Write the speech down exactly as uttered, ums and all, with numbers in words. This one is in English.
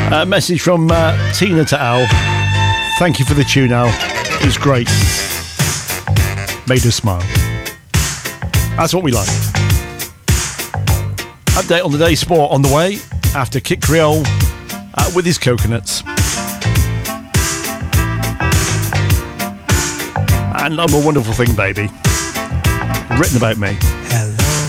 A message from uh, Tina to Al. Thank you for the tune, Al. It was great. Made us smile. That's what we like. Update on the day's sport on the way after Kit Creole uh, with his coconuts. And I'm a Wonderful Thing, baby. Written about me.